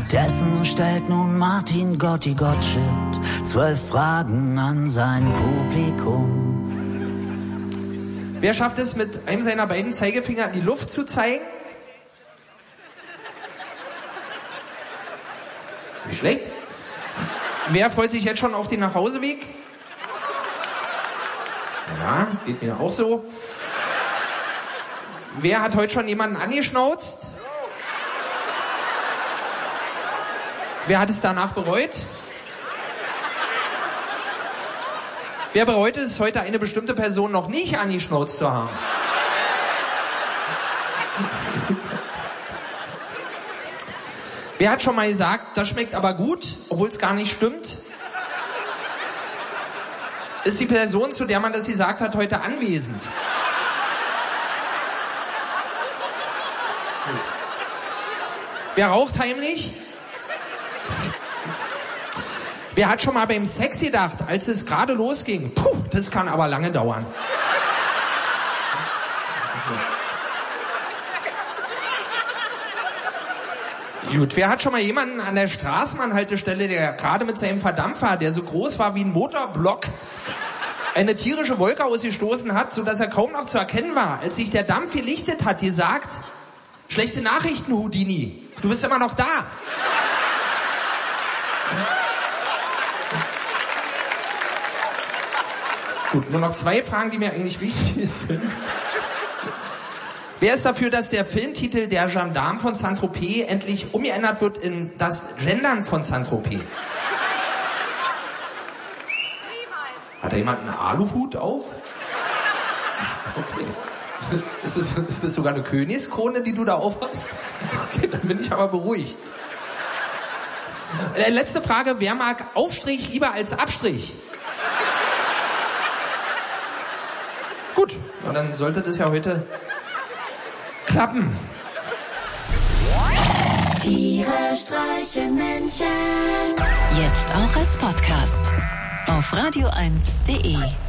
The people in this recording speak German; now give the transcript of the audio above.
Stattdessen stellt nun Martin Gotti Gottschild 12 Fragen an sein Publikum. Wer schafft es, mit einem seiner beiden Zeigefinger in die Luft zu zeigen? Nicht schlecht. Wer freut sich jetzt schon auf den Nachhauseweg? Ja, geht mir auch so. Wer hat heute schon jemanden angeschnauzt? Wer hat es danach bereut? Wer bereut es, heute eine bestimmte Person noch nicht angeschnauzt zu haben? Wer hat schon mal gesagt, das schmeckt aber gut, obwohl es gar nicht stimmt? Ist die Person, zu der man das gesagt hat, heute anwesend? Gut. Wer raucht heimlich? Wer hat schon mal beim Sex gedacht, als es gerade losging? Puh, das kann aber lange dauern. Gut, wer hat schon mal jemanden an der Straßenbahnhaltestelle, der gerade mit seinem Verdampfer, der so groß war wie ein Motorblock, eine tierische Wolke ausgestoßen hat, sodass er kaum noch zu erkennen war, als sich der Dampf gelichtet hat, gesagt, schlechte Nachrichten, Houdini, du bist immer noch da. Gut, nur noch 2 Fragen, die mir eigentlich wichtig sind. Wer ist dafür, dass der Filmtitel Der Gendarme von Saint-Tropez endlich umgeändert wird in Das Gendern von Saint-Tropez? Hat da jemand einen Aluhut auf? Okay. Ist das sogar eine Königskrone, die du da aufhast? Okay, dann bin ich aber beruhigt. Letzte Frage, wer mag Aufstrich lieber als Abstrich? Gut, und dann sollte das ja heute klappen. Tiere streichen Menschen. Jetzt auch als Podcast auf radio1.de.